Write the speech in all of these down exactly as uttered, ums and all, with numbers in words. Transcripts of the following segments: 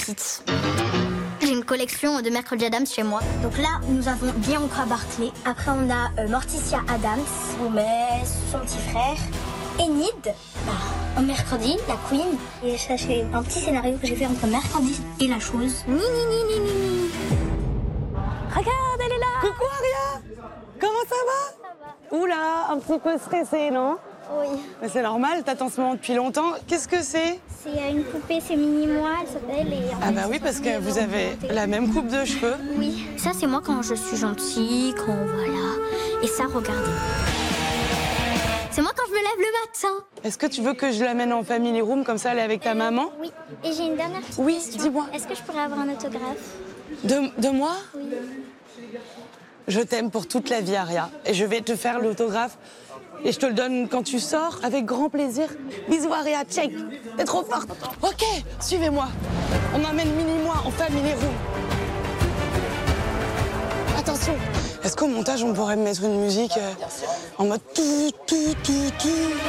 petite. J'ai une collection de mercredi Adams chez moi. Donc là, nous avons Bianca Barclay. Après, on a euh, Morticia Adams, Gomez, son petit frère. Enid, bah, en mercredi, la Queen. Et ça, c'est un petit scénario que j'ai fait entre mercredi et la chose. Ni, ni, ni, ni, ni, ni. Regarde, elle est là. Coucou Aria. Comment ça va? Ça va. Oula, un petit peu stressée, non? Oui. Mais c'est normal, t'attends ce moment depuis longtemps. Qu'est-ce que c'est? C'est une poupée, c'est mini-moi, elle s'appelle. Et Ah bah oui, parce que vous avez la même coupe de cheveux. Oui, ça c'est moi quand je suis gentille, quand voilà. Et ça, regardez. C'est moi quand je me lève le matin. Est-ce que tu veux que je l'amène en family room, comme ça elle est avec ta maman? Oui. Et j'ai une dernière petite Oui, question. dis-moi. Est-ce que je pourrais avoir un autographe? De, de moi? Oui. Je t'aime pour toute la vie, Aria. Et je vais te faire l'autographe. Et je te le donne quand tu sors, avec grand plaisir. Bisous, Aria, check. T'es trop forte. Ok, suivez-moi. On emmène Mini-moi en family room. Attention. Est-ce qu'au montage, on pourrait me mettre une musique euh, en mode tout, tout, tout, tout?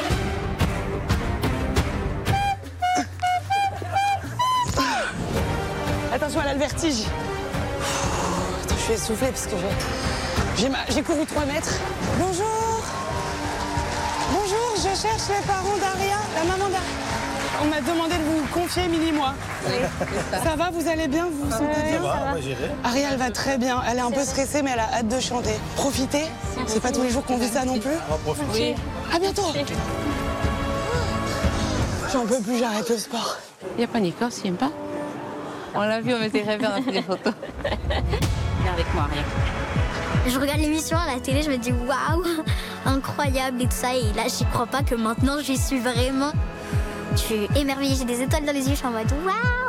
Attention, elle a le vertige. Attends, je suis essoufflée parce que j'ai j'ai ma... j'ai couru trois mètres. Bonjour. Bonjour, je cherche les parents d'Aria, la maman d'Aria. On m'a demandé de vous confier Mini-moi. Oui. Ça va, vous allez bien? Vous vous sentez bien? Ça va, j'irai. Aria, elle va très bien. Elle est un peu stressée, mais elle a hâte de chanter. Profitez. C'est pas tous les jours qu'on vit ça non plus. On va profiter. À bientôt. J'en peux plus, j'arrête le sport. Il n'y a pas Nico, s'il n'aime pas. On l'a vu, on était rêvés, on a fait des photos. Viens avec moi, rien. Je regarde l'émission à la télé, je me dis waouh, incroyable et tout ça. Et là, j'y crois pas que maintenant j'y suis vraiment. Je suis émerveillée, j'ai des étoiles dans les yeux, je suis en mode waouh.